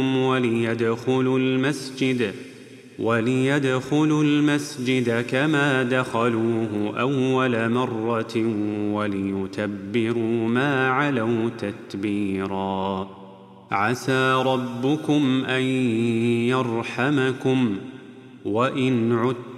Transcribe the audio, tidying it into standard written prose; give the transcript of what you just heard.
وليدخلوا المسجد كما دخلوه أول مرة وليتبروا ما علوا تتبيرا. عسى ربكم أن يرحمكم وإن عدتم